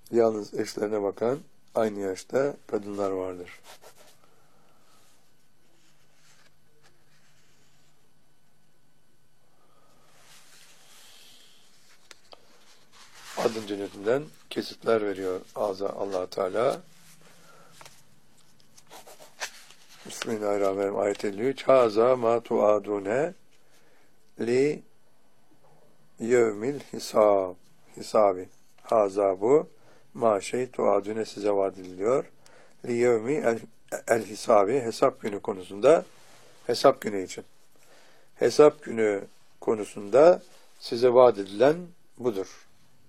yalnız eşlerine bakan aynı yaşta kadınlar vardır. Adın cennetinden kesitler veriyor Allah Teala. Bismillahirrahmanirrahim. Ayet 53. Haza ma tuadune li yevmil hisabi. Haza bu ma şey tuadune size vaat ediliyor. Li yevmi el hisabi. Hesap günü konusunda, hesap günü için. Hesap günü konusunda size vaat edilen budur.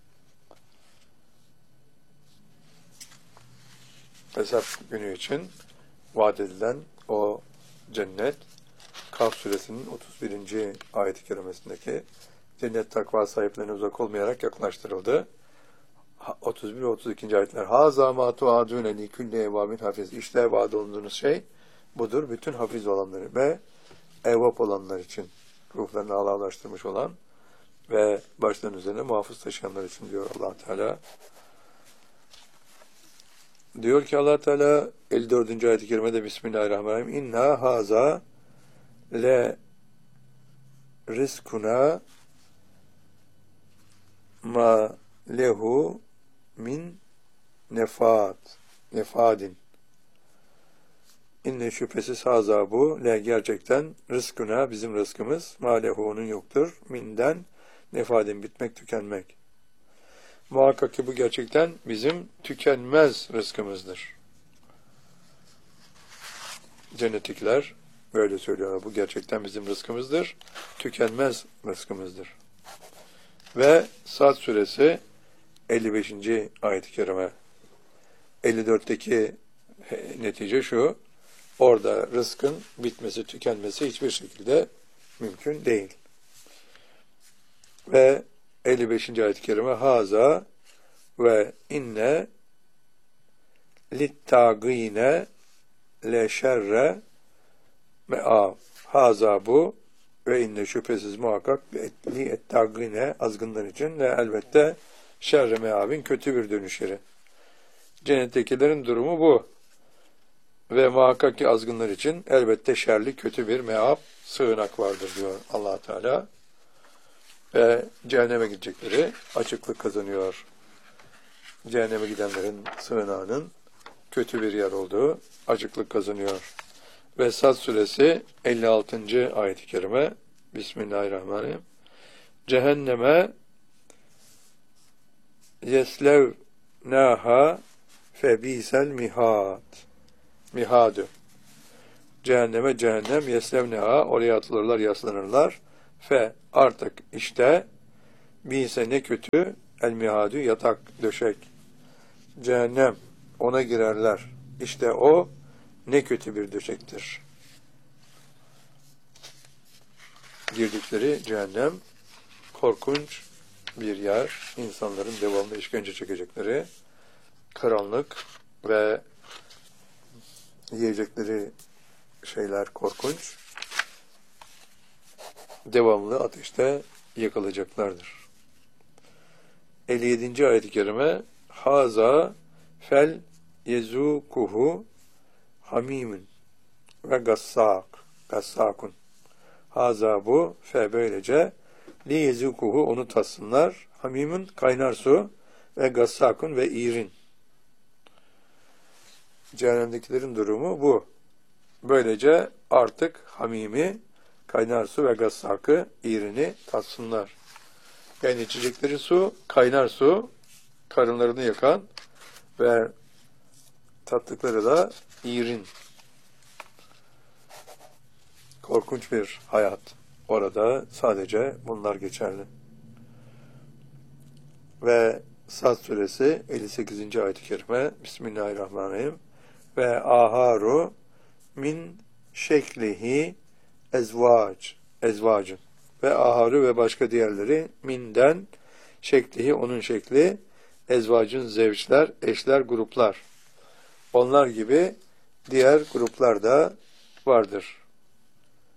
Hesap günü için vaat edilen o cennet, Kaf suresinin 31. ayet-i kerimesindeki cennet takva sahiplerine uzak olmayarak yaklaştırıldı. 31 ve 32. ayetler. Haza ma tuadune li kulli evabin hafiz. İşte vaat olunduğunuz şey budur. Bütün hafiz olanları ve evvap olanlar için, ruhlarını Allah'laştırmış olan ve başlarının üzerine muhafız taşıyanlar için diyor Allah Teala. Diyor ki Allah Teala 54. ayet-i kerimede Bismillahirrahmanirrahim. İnna haza le rizkuna ma lehu min nefadin. İnne şüphesiz haza bu le gerçekten rızkuna bizim rızkımız ma lehu onun yoktur minden nefadin bitmek tükenmek. Muhakkak ki bu gerçekten bizim tükenmez rızkımızdır. Cennetlikler böyle söylüyorlar. Bu gerçekten bizim rızkımızdır. Tükenmez rızkımızdır. Ve Sad suresi 55. ayet-i kerime. 54'teki netice şu. Orada rızkın bitmesi, tükenmesi hiçbir şekilde mümkün değil. Ve 55. ayet-i kerime haza ve inne littagine le şerre me'av. Haza bu ve inne şüphesiz muhakkak li ettagine azgınlar için ve elbette şerre me'avin kötü bir dönüş yeri. Cennettekilerin durumu bu. Ve muhakkak ki azgınlar için elbette şerli kötü bir me'av sığınak vardır diyor Allah Teala. Ve cehenneme gidecekleri açıklık kazanıyor. Cehenneme gidenlerin sığınağının kötü bir yer olduğu açıklık kazanıyor. Ve Sad suresi 56. ayet-i kerime Bismillahirrahmanirrahim. Cehenneme yeslevnaha febisel mihadü. Cehenneme cehennem yeslevnaha oraya atılırlar, yaslanırlar. Fe artık işte bise ne kötü el mihadü yatak döşek. Cehennem ona girerler. İşte o ne kötü bir döşektir. Girdikleri cehennem korkunç bir yer. İnsanların devamlı işkence çekecekleri karanlık ve yiyecekleri şeyler korkunç. Devamlı ateşte yakılacaklardır. 57. ayet-i kerime haza fel yezukuhu hamimun ve gassakun. Haza bu fe böylece li yezukuhu onu tatsınlar. Hamimun kaynar su ve gassakun ve iğrin. Cehennemdekilerin durumu bu. Böylece artık hamimi kaynar su ve gassakı, iğrini tatsınlar. Yani içecekleri su, kaynar su, karınlarını yakan ve tattıkları da iğrin. Korkunç bir hayat. Orada sadece bunlar geçerli. Ve Sad suresi 58. ayet-i kerime Bismillahirrahmanirrahim. Ve aharu min şeklihi ezvacın. Ve aharu ve başka diğerleri minden şeklihi onun şekli ezvacın zevçler, eşler, gruplar. Onlar gibi diğer gruplar da vardır.